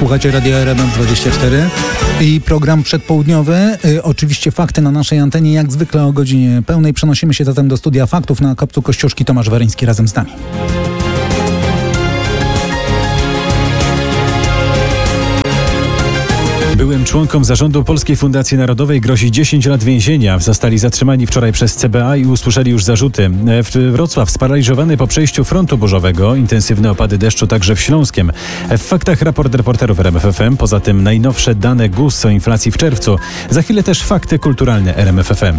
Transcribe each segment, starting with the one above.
Słuchacie Radia RMF24 i program przedpołudniowy. Oczywiście fakty na naszej antenie, jak zwykle o godzinie pełnej. Przenosimy się zatem do studia faktów na Kopcu Kościuszki. Tomasz Weryński razem z nami. Byłym członkom zarządu Polskiej Fundacji Narodowej grozi 10 lat więzienia. Zostali zatrzymani wczoraj przez CBA i usłyszeli już zarzuty. Wrocław sparaliżowany po przejściu frontu burzowego. Intensywne opady deszczu także w Śląskiem. W faktach raport reporterów RMF FM. Poza tym najnowsze dane GUS o inflacji w czerwcu. Za chwilę też fakty kulturalne RMF FM.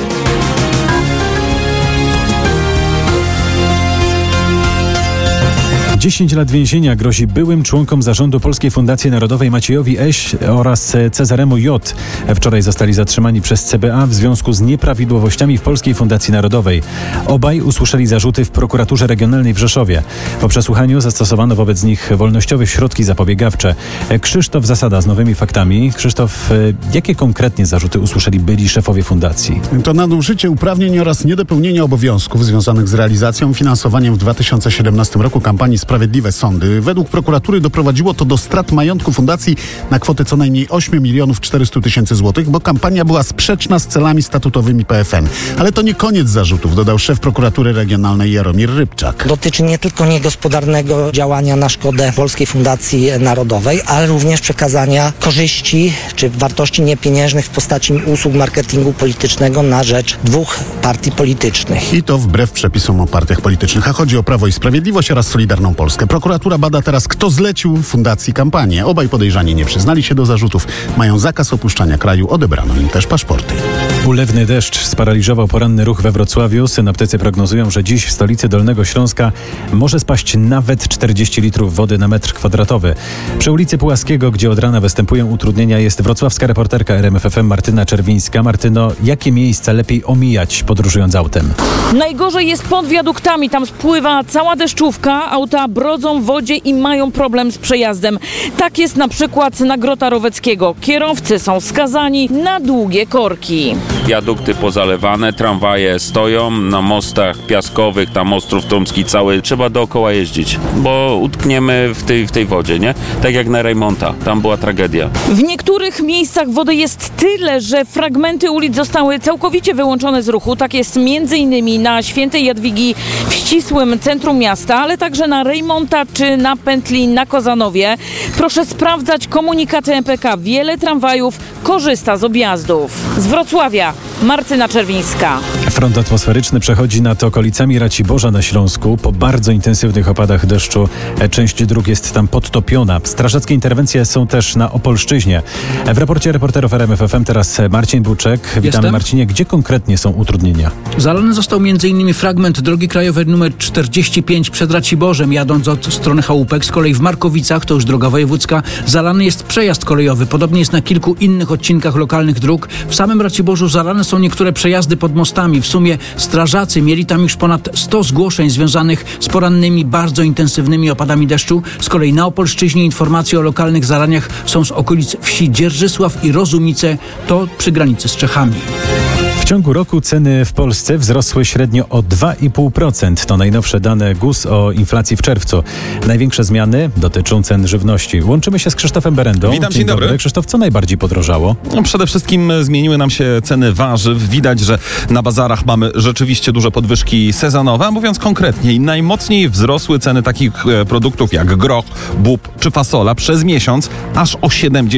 Dziesięć lat więzienia grozi byłym członkom zarządu Polskiej Fundacji Narodowej Maciejowi Eś oraz Cezaremu J. Wczoraj zostali zatrzymani przez CBA w związku z nieprawidłowościami w Polskiej Fundacji Narodowej. Obaj usłyszeli zarzuty w prokuraturze regionalnej w Rzeszowie. Po przesłuchaniu zastosowano wobec nich wolnościowe środki zapobiegawcze. Krzysztof Zasada z nowymi faktami. Krzysztof, jakie konkretnie zarzuty usłyszeli byli szefowie fundacji? To nadużycie uprawnień oraz niedopełnienie obowiązków związanych z realizacją i finansowaniem w 2017 roku kampanii Sprawiedliwe Sądy. Według prokuratury doprowadziło to do strat majątku fundacji na kwotę co najmniej 8 400 000 złotych, bo kampania była sprzeczna z celami statutowymi PFN. Ale to nie koniec zarzutów, dodał szef prokuratury regionalnej Jaromir Rybczak. Dotyczy nie tylko niegospodarnego działania na szkodę Polskiej Fundacji Narodowej, ale również przekazania korzyści czy wartości niepieniężnych w postaci usług marketingu politycznego na rzecz dwóch partii politycznych. I to wbrew przepisom o partiach politycznych, a chodzi o Prawo i Sprawiedliwość oraz Solidarną Polskę. Prokuratura bada teraz, kto zlecił fundacji kampanię. Obaj podejrzani nie przyznali się do zarzutów. Mają zakaz opuszczania kraju, odebrano im też paszporty. Ulewny deszcz sparaliżował poranny ruch we Wrocławiu. Synoptycy prognozują, że dziś w stolicy Dolnego Śląska może spaść nawet 40 litrów wody na metr kwadratowy. Przy ulicy Pułaskiego, gdzie od rana występują utrudnienia, jest wrocławska reporterka RMF FM Martyna Czerwińska. Martyno, jakie miejsca lepiej omijać podróżując autem? Najgorzej jest pod wiaduktami. Tam spływa cała deszczówka, auta brodzą w wodzie i mają problem z przejazdem. Tak jest na przykład na Grota Roweckiego. Kierowcy są skazani na długie korki. Wiadukty pozalewane, tramwaje stoją na mostach piaskowych, tam Ostrów Tomski cały. Trzeba dookoła jeździć, bo utkniemy w tej wodzie, nie? Tak jak na Rejmonta, tam była tragedia. W niektórych miejscach wody jest tyle, że fragmenty ulic zostały całkowicie wyłączone z ruchu. Tak jest m.in. na Świętej Jadwigi w ścisłym centrum miasta, ale także na Rejmonta czy na pętli na Kozanowie. Proszę sprawdzać komunikaty MPK. Wiele tramwajów korzysta z objazdów. Z Wrocławia Martyna Czerwińska. Front atmosferyczny przechodzi nad okolicami Raciborza na Śląsku. Po bardzo intensywnych opadach deszczu część dróg jest tam podtopiona. Strażackie interwencje są też na Opolszczyźnie. W raporcie reporterów RMF FM teraz Marcin Buczek. Witamy, Marcinie. Gdzie konkretnie są utrudnienia? Zalany został m.in. fragment drogi krajowej nr 45 przed Raciborzem, jadąc od strony Chałupek. Z kolei w Markowicach, to już droga wojewódzka, zalany jest przejazd kolejowy. Podobnie jest na kilku innych odcinkach lokalnych dróg. W samym Raciborzu zalane są niektóre przejazdy pod mostami. W sumie strażacy mieli tam już ponad 100 zgłoszeń związanych z porannymi, bardzo intensywnymi opadami deszczu. Z kolei na Opolszczyźnie informacje o lokalnych zalaniach są z okolic wsi Dzierżysław i Rozumice, to przy granicy z Czechami. W ciągu roku ceny w Polsce wzrosły średnio o 2,5%. To najnowsze dane GUS o inflacji w czerwcu. Największe zmiany dotyczą cen żywności. Łączymy się z Krzysztofem Berendą. Witam, dzień dobry. Krzysztof, co najbardziej podrożało? Przede wszystkim zmieniły nam się ceny warzyw. Widać, że na bazarach mamy rzeczywiście duże podwyżki sezonowe. A mówiąc konkretniej, najmocniej wzrosły ceny takich produktów jak groch, bób czy fasola przez miesiąc aż o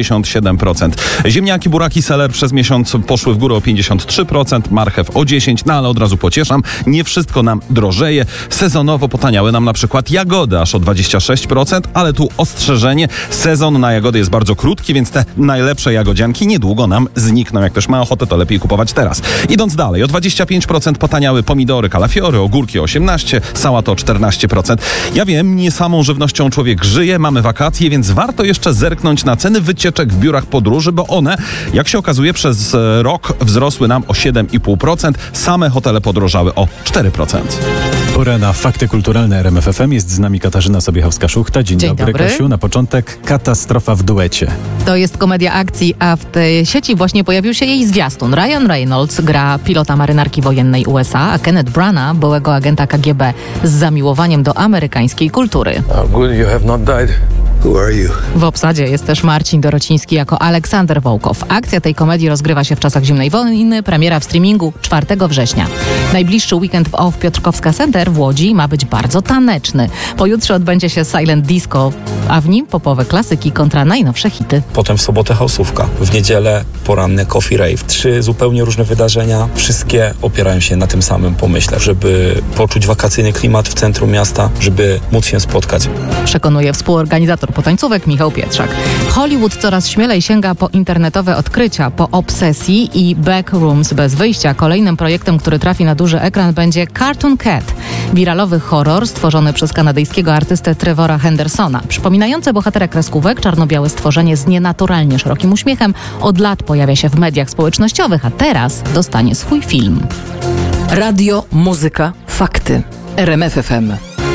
77%. Ziemniaki, buraki, seler przez miesiąc poszły w górę o 53%. Marchew o 10%, no ale od razu pocieszam, nie wszystko nam drożeje. Sezonowo potaniały nam na przykład jagody aż o 26%, ale tu ostrzeżenie, sezon na jagody jest bardzo krótki, więc te najlepsze jagodzianki niedługo nam znikną. Jak ktoś ma ochotę, to lepiej kupować teraz. Idąc dalej, o 25% potaniały pomidory, kalafiory, ogórki o 18%, sałata o 14%. Ja wiem, nie samą żywnością człowiek żyje, mamy wakacje, więc warto jeszcze zerknąć na ceny wycieczek w biurach podróży, bo one, jak się okazuje, przez rok wzrosły nam o 7,5%. Same hotele podrożały o 4%. Pora na fakty kulturalne RMF FM. Jest z nami Katarzyna Sobiechowska-Szuchta. Dzień dobry, Kasiu. Na początek katastrofa w duecie. To jest komedia akcji, a w tej sieci właśnie pojawił się jej zwiastun. Ryan Reynolds gra pilota marynarki wojennej USA, a Kenneth Branagh, byłego agenta KGB z zamiłowaniem do amerykańskiej kultury. How good you have not died. W obsadzie jest też Marcin Dorociński jako Aleksander Wołkow. Akcja tej komedii rozgrywa się w czasach zimnej wojny, premiera w streamingu 4 września. Najbliższy weekend w OFF Piotrkowska Center w Łodzi ma być bardzo taneczny. Pojutrze odbędzie się Silent Disco, a w nim popowe klasyki kontra najnowsze hity. Potem w sobotę house'ówka, w niedzielę poranny coffee rave. 3 zupełnie różne wydarzenia, wszystkie opierają się na tym samym pomyśle, żeby poczuć wakacyjny klimat w centrum miasta, żeby móc się spotkać. Przekonuje współorganizator potańcówek Michał Pietrzak. Hollywood coraz śmielej sięga po internetowe odkrycia. Po Obsesji i Backrooms bez wyjścia kolejnym projektem, który trafi na duży ekran, będzie Cartoon Cat. Wiralowy horror stworzony przez kanadyjskiego artystę Trevora Hendersona. Przypominające bohatera kreskówek, czarno-białe stworzenie z nienaturalnie szerokim uśmiechem od lat pojawia się w mediach społecznościowych, a teraz dostanie swój film. Radio, muzyka, fakty. RMF FM.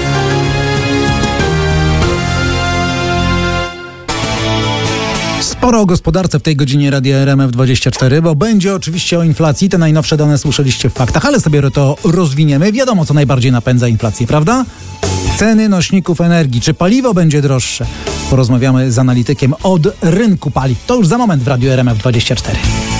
Sporo o gospodarce w tej godzinie Radia RMF24, bo będzie oczywiście o inflacji. Te najnowsze dane słyszeliście w faktach, ale sobie to rozwiniemy. Wiadomo, co najbardziej napędza inflację, prawda? Ceny nośników energii. Czy paliwo będzie droższe? Porozmawiamy z analitykiem od rynku paliw. To już za moment w Radiu RMF24.